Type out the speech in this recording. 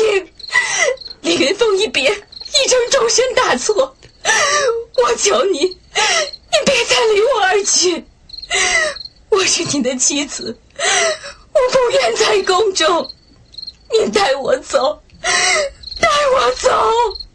亲，李云凤一别，已成终身大错。我求你，你别再离我而去。我是你的妻子，我不愿在宫中。你带我走，带我走。